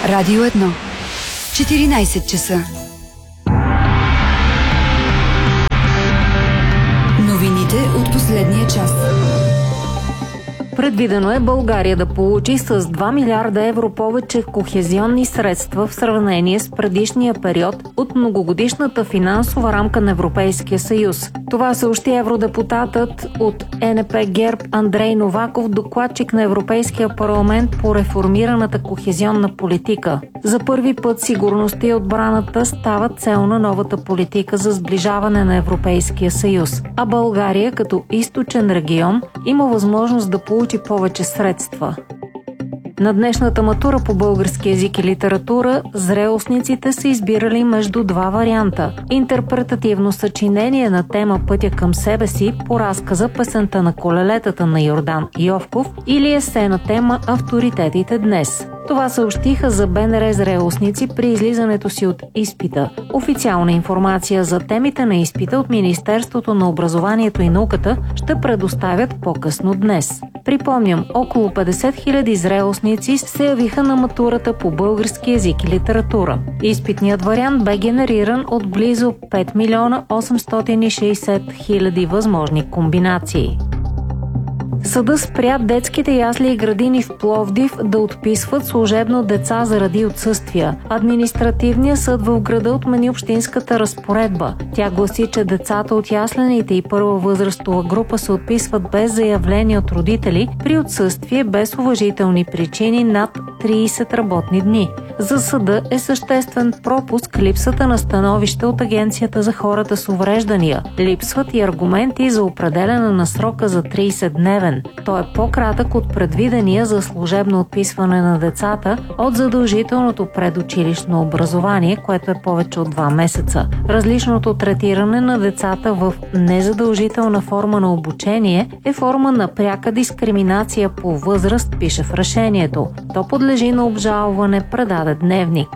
Радио 1. 14 часа. Новините от последния час. Предвидено е България да получи с 2 милиарда евро повече кохезионни средства в сравнение с предишния период от многогодишната финансова рамка на Европейския съюз. Това съобщи евродепутатът от ЕНП ГЕРБ Андрей Новаков, докладчик на Европейския парламент по реформираната кохезионна политика. За първи път сигурността и отбраната стават цел на новата политика за сближаване на Европейския съюз, а България като източен регион има възможност да получи повече средства. На днешната матура по български език и литература зрелостниците са избирали между два варианта – интерпретативно съчинение на тема "Пътя към себе си" по разказа "Песента на колелетата" на Йордан Йовков или есе на тема "Авторитетите днес". Това съобщиха за БНР зрелостници при излизането си от изпита. Официална информация за темите на изпита от Министерството на образованието и науката ще предоставят по-късно днес. Припомням, около 50 000 зрелостници се явиха на матурата по български език и литература. Изпитният вариант бе генериран от близо 5 милиона 860 хиляди възможни комбинации. Съдът спря детските ясли и градини в Пловдив да отписват служебно деца заради отсъствия. Административният съд в града отмени общинската разпоредба. Тя гласи, че децата от яслените и първа възрастова група се отписват без заявление от родители при отсъствие без уважителни причини над 30 работни дни. За съда е съществен пропуск липсата на становище от Агенцията за хората с увреждания. Липсват и аргументи за определяне на срока за 30-дневен. Той е по-кратък от предвидения за служебно отписване на децата от задължителното предучилищно образование, което е повече от 2 месеца. Различното третиране на децата в незадължителна форма на обучение е форма на пряка дискриминация по възраст, пише в решението. То подлежи на обжалване, предаде Дневник.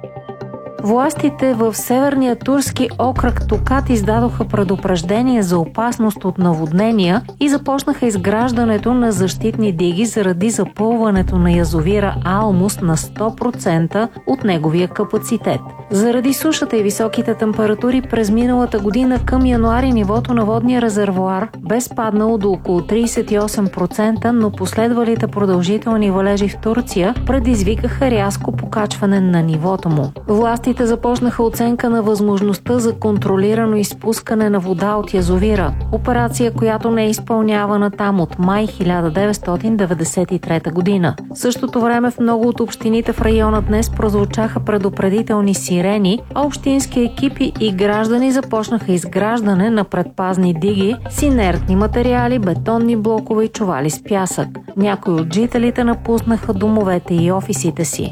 Властите в северния турски окръг Токат издадоха предупреждение за опасност от наводнения и започнаха изграждането на защитни диги заради запълването на язовира Алмус на 100% от неговия капацитет. Заради сушата и високите температури през миналата година към януари нивото на водния резервоар бе спаднало до около 38%, но последвалите продължителни валежи в Турция предизвикаха рязко покачване на нивото му. Властите започнаха оценка на възможността за контролирано изпускане на вода от язовира. Операция, която не е изпълнявана там от май 1993 година. В същото време в много от общините в района днес прозвучаха предупредителни сирени, а общински екипи и граждани започнаха изграждане на предпазни диги с инертни материали, бетонни блокове и чували с пясък. Някои от жителите напуснаха домовете и офисите си.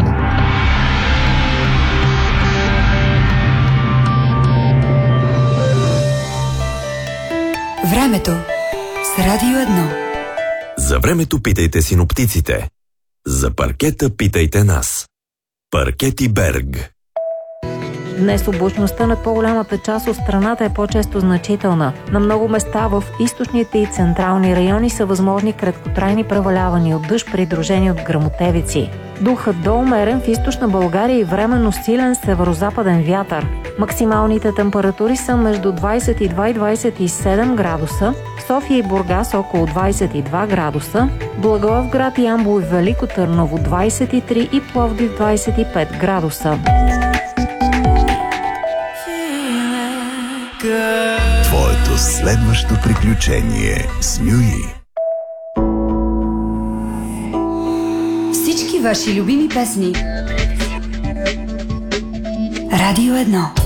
Времето с Радио 1. За времето питайте синоптиците. За паркета питайте нас. Паркети Берг. Днес облачността на по-голямата част от страната е по-често значителна. На много места в източните и централни райони са възможни краткотрайни превалявания от дъжд, придружени от гръмотевици. Духът до умерен в източна България и временно силен северозападен вятър. Максималните температури са между 22 и 27 градуса, София и Бургас около 22 градуса, Благоевград, Ямбол и Велико Търново 23 и Пловдив 25 градуса. Твоето следващо приключение с Мюи. Всички ваши любими песни. Радио 1.